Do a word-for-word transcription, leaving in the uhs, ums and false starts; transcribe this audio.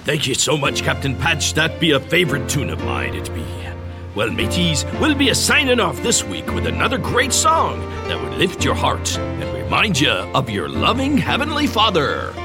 Thank you so much, Captain Patch. That be a favorite tune of mine, it be. Well, mateys, we'll be a signing off this week with another great song that would lift your heart and remind you of your loving Heavenly Father.